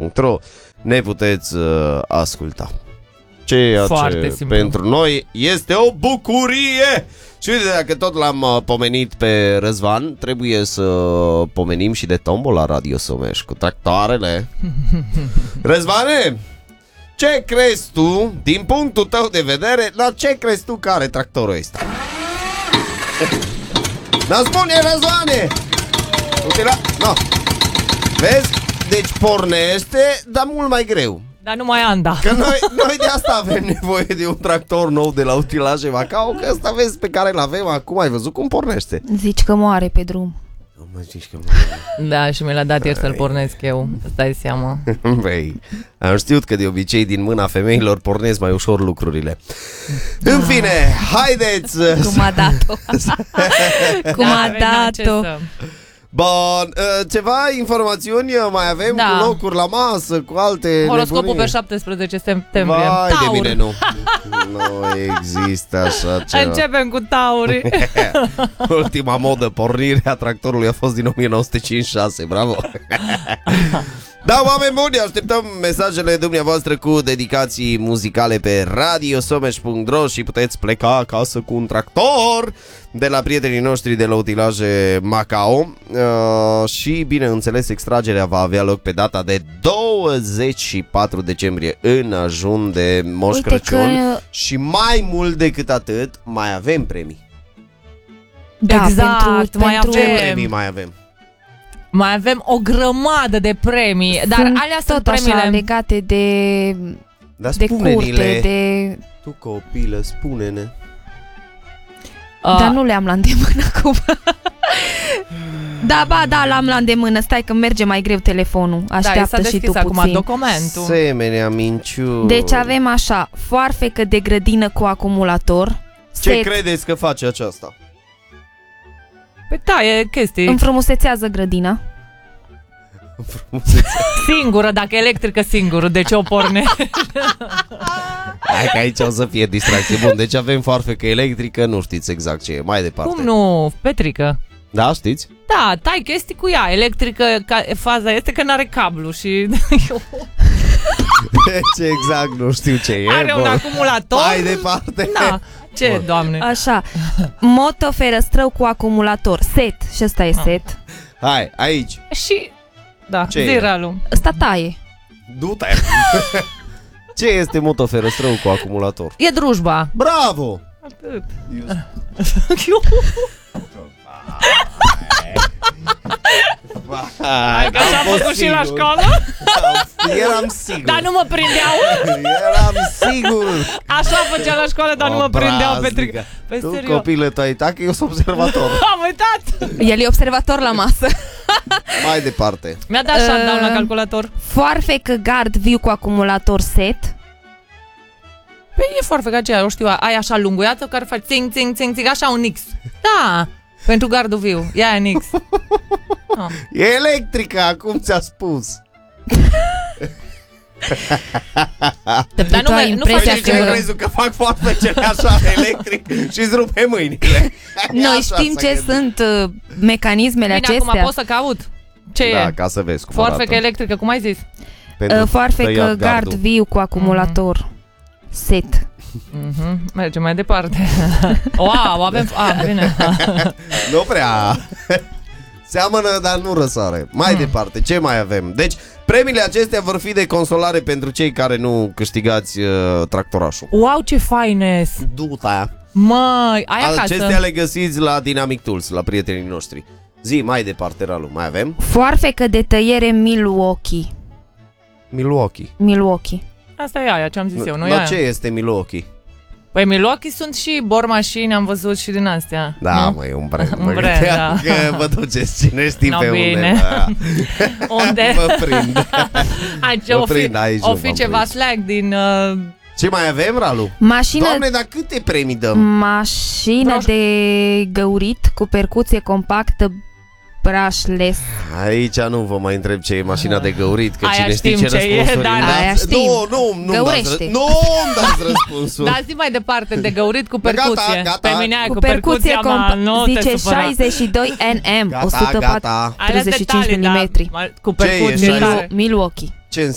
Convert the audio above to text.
somexpress.ro ne puteți asculta. Ceea ce simplu. pentru noi este o bucurie. Și uite, dacă tot l-am pomenit pe Răzvan, trebuie să pomenim și de tombola Radio Someș cu tractoarele. Răzvane, ce crezi tu, din punctul tău de vedere, la ce crezi tu că are tractorul ăsta? Dar spune, Răzvane! No. Vezi? Deci pornește, dar mult mai greu. Dar nu mai anda. Că noi de asta avem nevoie de un tractor nou de la Utilaje Macau, că ăsta vezi pe care l-avem acum, ai văzut cum pornește. Zici că moare pe drum. Nu mă zici că moare. Da, și mi l-a dat ieri să-l pornesc eu. Îți dai seama. Băi, am știut că de obicei din mâna femeilor pornesc mai ușor lucrurile. În fine, haideți! Cum a dat-o. Cum a dat-o. Bun, ceva informațiuni mai avem, Da. cu locuri la masă, cu alte Horoscopul nebunii? pe 17 septembrie. Vai Taur. de mine, nu. Nu există așa ceva. Începem cu taurii. Ultima modă pornire a tractorului a fost din 1956, bravo. Da, oameni buni, așteptăm mesajele dumneavoastră cu dedicații muzicale pe radiosomeș.ro și puteți pleca acasă cu un tractor de la prietenii noștri de la Utilaje Macau. Și, bineînțeles, extragerea va avea loc pe data de 24 decembrie în ajun de Moș Uite Crăciun. că- Și mai mult decât atât, mai avem premii. Da, Exact, mai pentru Ce avem. premii mai avem? Mai avem o grămadă de premii. Dar sunt alea sunt tot așa premiile. legate de Dar curte, spune-ne-le. de... Tu, copilă, spune-ne. Dar nu le-am la îndemână acum. Da, l-am la îndemână. Stai că merge mai greu telefonul. Da, Așteaptă s-a și tu deschis acum puțin. documentul. Semenea minciuni. Deci avem așa, foarfecă de grădină cu acumulator. Ce set, credeți că face aceasta? Păi da, e chestii. înfrumusețează grădina. Singură, dacă e electrică, singură. De ce o porne? Hai că aici o să fie distracție. Bun, deci avem foarfecă electrică, nu știți exact ce e. Mai departe. Cum nu? Petrică. Da, știți? Da, tai chestii cu ea. Electrică, faza este că n-are cablu și Ce exact, nu știu ce e. are un Bun. acumulator. Mai departe. Da. Ce, Bun. Doamne? Așa, motoferăstrău cu acumulator. Set, și ăsta e set. Hai, aici. Și, da, Ce e? ziralu. Ăsta taie. Du-te. Ce este motoferăstrău cu acumulator? E drujba. Bravo! Atât. Hai că așa am făcut și la școală. Eram sigur. Dar nu mă prindeau. Eram sigur. Așa făcea la școală, dar nu mă prindeau, Obraznică. Petrică. Păi Tu, serios. copilă, tu ai uitat că eu sunt observator. Am uitat. El e observator la masă. Mai departe. Mi-a dat shutdown la calculator. Foarfecă gard viu cu acumulator set. Păi e foarfecă aceea, o știu, ai așa lunguiată care faci țing, țing, țing, țing, așa un X. Da, pentru gardul viu, ia în X. E electrică, acum ți-a spus. Dar Tu ai nu impresia faci Ce că- crezi că fac foarfecele așa electric și îți rupe mâinile? Noi Așa știm să ce gândești. sunt mecanismele Bine, acum acestea. pot să caut. Ce Da, e? ca să vezi cum Foarfecă arată. electrică, cum ai zis? Pentru Foarfecă tăiat gard gardul. viu cu acumulator set. Mergem mai departe. Wow, avem... bine. Nu prea. Seamănă, dar nu răsare. Mai departe, ce mai avem? Deci, premiile acestea vor fi de consolare pentru cei care nu câștigați tractorașul. Wow, ce faine! Du-te. Măi, ai acasă. Acestea le găsiți la Dynamic Tools, la prietenii noștri. Zi, mai departe, Ralu, mai avem? Foarfecă de tăiere Milwaukee. Milwaukee. Asta e aia, ce am zis eu, nu e Dar aia? ce este Milwaukee? Păi Milwaukee sunt și bormașini, am văzut și din astea. Da, nu? mă, e un brand. Un Mă brand, gândeam da. că vă duceți cine știe No, pe bine. unde. Da. Unde? Vă prind. Aici Vă o fi, prind, aici o nu fi v-am ceva prins. slack din... Ce mai avem, Ralu? Mașină, Doamne, dar câte premii dăm? mașină Broș- de găurit cu percuție compactă brushless. Aici nu vă mai întreb ce e mașina de găurit, că Aia cine știe știm ce ce e, răspunsuri dar- îmi dați. Aia știm. Nu Găurește. nu-mi dați răspunsuri. Dar zi mai departe, de găurit cu Gata, percuție. gata. Pe mine aia Cu cu percuția, nu te zice supăra. 62 NM, Gata, 145 Alea detalii, mm. da, cu percuție Ce e? tare. Milwaukee. Ce